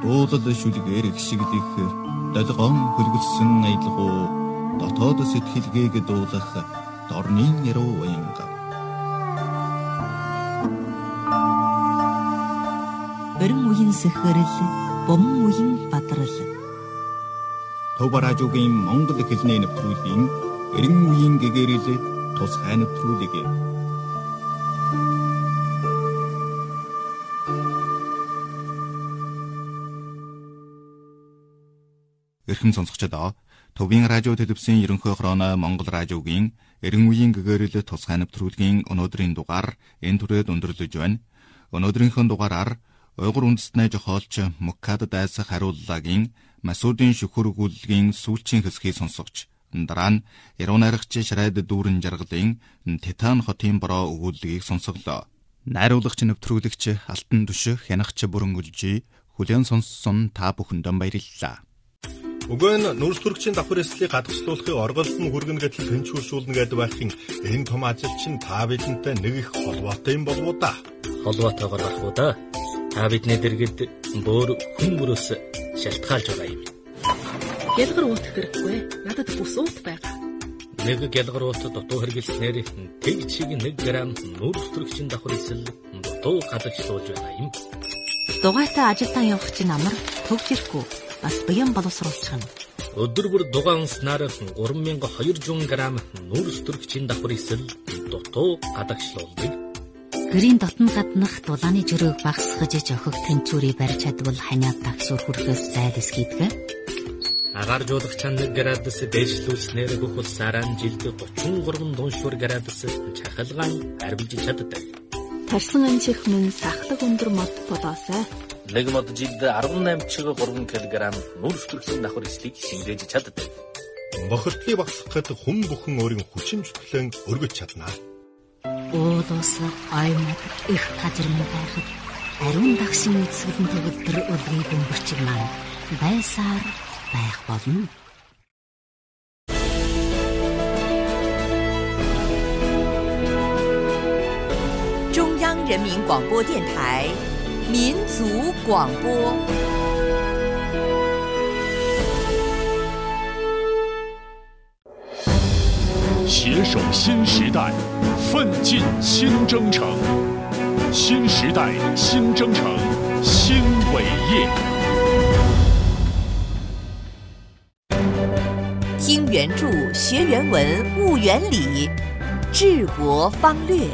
уулал шүлгээр ихшигдэх долгоон хөлгөссөн аялгуу дотоод сэтгэлгээг дуулах дорны яруу уянга. Өрн үеийн сэхэрэл, бомн үеийн бадрал. Төв радиогийн Монгол хэлний нэвтрүүлгийн эрен үеийн гэгэрэл тусгай нэвтрүүлэг. Эрхэм сонсогчдоо Төвийн радио телевизийн ерөнхий хорооно Монгол радиогийн эрен үеийн гэгэрэл тусгай нэвтрүүлгийн өнөөдрийн дугаар энэ түрээд өндөрлөж байна. Өнөөдрийнхөө дугаараар Уйгур үндэстний жохоолч Мукад дайсах хариуллагын Масуудын шүхэр өгүүллийн сүүлчийн хэсгийг сонсогч дараа нь Яруу найрагч Шарайд дүүрэн жаргалын Титан хотын бороо өгүүллийг сонсголоо. Найруулагч нэвтрүүлэгч Алтан Түших хянагч бүрэн үлжий хүлээн сонссон та бүхэндээ баярлалаа. Угэн нүрс төрөгчийн давхар эслийг гадагшлуулахыг орголт нь хүргэн гэдэл тэнцвэршүүлнэ гэдэг байхын энэ том ажил чинь та бидэнтэй нэг их холбоотой юм болов уу да? Холбоотойгоор байх уу да? Та бидний дэргэд бөөр хүн мөрөөс шалтгаалж байгаа юм. Гялгар уут хэрэггүй. Надад бүс уут байгаа. Нэг гялгар уут дутуу хэрэглэснээр тэг чиг 1 грамм нүрс төрөгчийн давхар эсэл дутуу гадагшлуулж байгаа юм. Дугайтай ажилдаа явах чинь амар төгжихгүй. Бас баян боловсруулчихна. Өдөр бүр дугаан унснаар 3200 грамм нүрс төрөгчийн давхар эсэл дутуу гадагшлуулдаг. Гэрийн дотн гаднах дулааны жөрөөг багсгаж жохих тэнцвэрийг барьж чадвал ханиад таксуур хүрэхээс зайлс хийдэг. Агаар жуулах чан 1 градус дээшлүүлснээр бүх улсаараа жилд 33 дуушуур градус чахалгаан арвилж чаддаг. Тарсан анчих мөн сахлаг өндөр мод болоосай. Нэг мод жилд 18.3 кг нүрс төрөгчийн давхар эслийг шингээж чаддаг. Бохирдлыг багасгахад хүн бүхэн өөрийн хүчин чөлөөлөн өргөж чадна. Уулуус аймаг их газар минь байхад ариун дагшин эзэглэн төгөлдөр өдрийн бөмбөрчиг маань байсаар байх болно. 中央人民广播电台民族广播。 携手新时代，奋进新征程。新时代新征程新伟业。 听原著，学原文，悟原理，治国方略。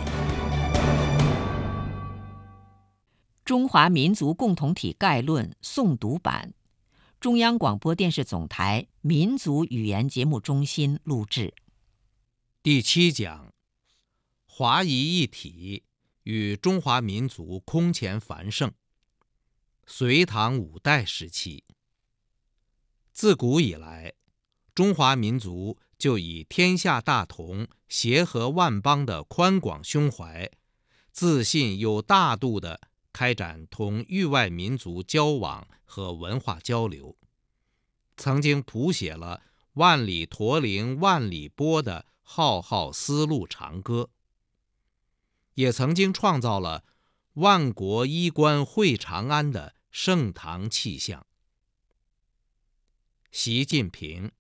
中华民族共同体概论诵读版，中央广播电视总台民族语言节目中心录制。 第7讲：华夷一体与中华民族空前繁盛。隋唐5代时期，自古以来，中华民族就以天下大同、协和万邦的宽广胸怀，自信又大度地开展同域外民族交往和文化交流，曾经谱写了万里驼铃万里波的浩浩丝路长歌，也曾经创造了万国衣冠会长安的盛唐气象。习近平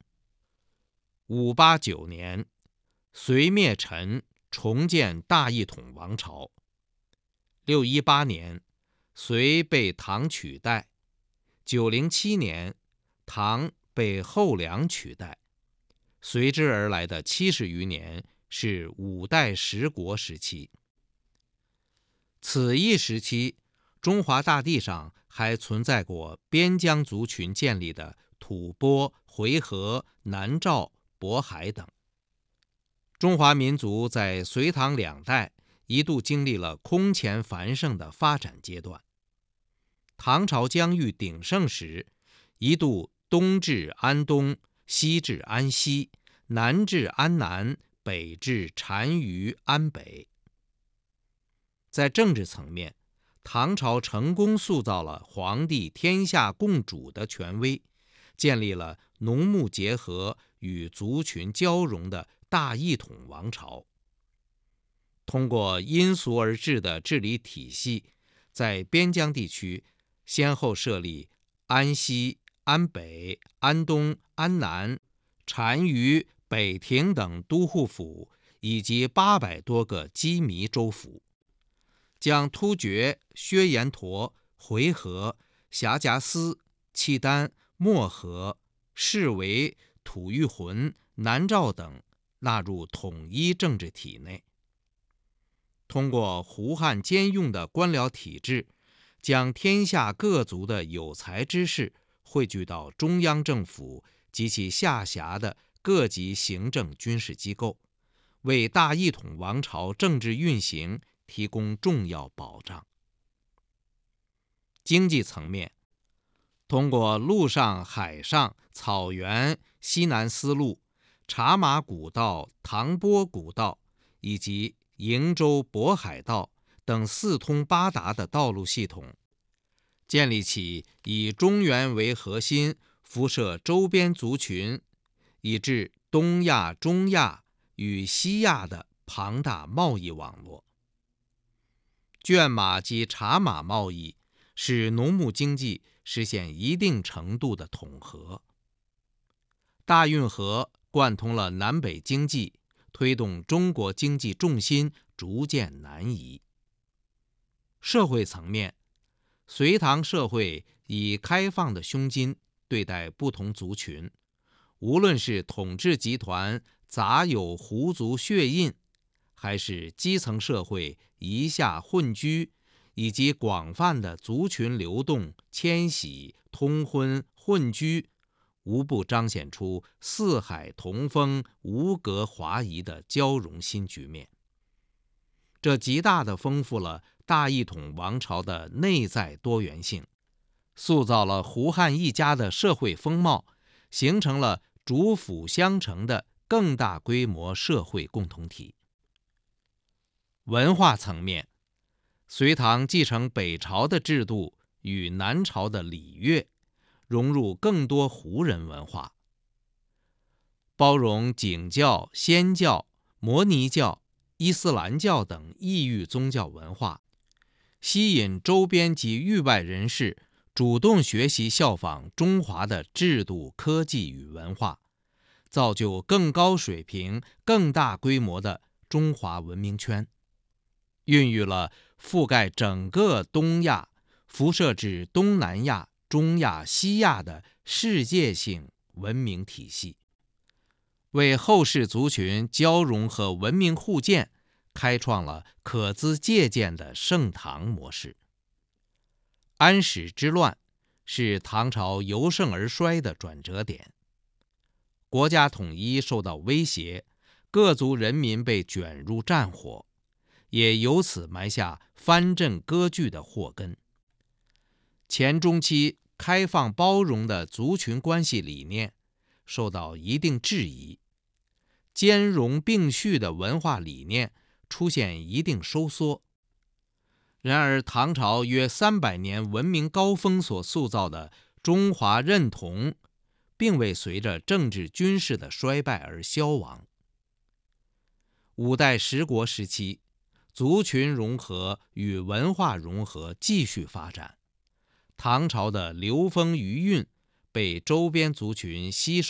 589年，隋灭陈，重建大一统王朝。618年，隋被唐取代。907年，唐被后梁取代。随之而来的70余年是5代十国时期。此一时期，中华大地上还存在过边疆族群建立的吐蕃、回纥、南诏、渤海等。中华民族在隋唐2代一度经历了空前繁盛的发展阶段。唐朝疆域鼎盛时，一度东至安东，西至安西，南至安南，北至单于安北。在政治层面，唐朝成功塑造了皇帝天下共主的权威，建立了农牧结合与族群交融的大一统王朝。通过因俗而治的治理体系，在边疆地区先后设立安西、安北、安东、安南、单于、北庭等都护府，以及800多个羁縻州府，将突厥、薛延陀、回纥、辖迦斯、契丹、漠河、释维、吐谷浑、南诏等纳入统一政治体内。通过胡汉兼用的官僚体制，将天下各族的有才之士汇聚到中央政府及其下辖的各级行政军事机构，为大一统王朝政治运行提供重要保障。经济层面，通过陆上、海上、草原、西南丝路、茶马古道、唐波古道以及瀛洲渤海道等四通八达的道路系统，建立起以中原为核心，辐射周边族群，以至东亚、中亚与西亚的庞大贸易网络。绢马及茶马贸易使农牧经济实现一定程度的统合。大运河贯通了南北经济，推动中国经济重心逐渐南移。社会层面，隋唐社会以开放的胸襟对待不同族群，无论是统治集团杂有胡族血印，还是基层社会夷夏混居，以及广泛的族群流动、迁徙、通婚、混居，无不彰显出四海同风、无隔华夷的交融新局面。这极大地丰富了大一统王朝的内在多元性，塑造了胡汉一家的社会风貌，形成了主辅相承的更大规模社会共同体。文化层面，隋唐继承北朝的制度与南朝的礼乐，融入更多胡人文化，包容景教、仙教、摩尼教、伊斯兰教等异域宗教文化，吸引周边及域外人士主动学习效仿中华的制度、科技与文化，造就更高水平、更大规模的中华文明圈，孕育了覆盖整个东亚、辐射至东南亚、中亚、西亚的世界性文明体系，为后世族群交融和文明互鉴开创了可资借鉴的盛唐模式。安史之乱是唐朝由盛而衰的转折点，国家统一受到威胁，各族人民被卷入战火，也由此埋下藩镇割据的祸根。前中期开放包容的族群关系理念受到一定质疑，兼容并蓄的文化理念出现一定收缩。然而唐朝约300年文明高峰所塑造的中华认同，并未随着政治军事的衰败而消亡。五代十国时期，族群融合与文化融合继续发展，唐朝的流风余韵被周边族群吸收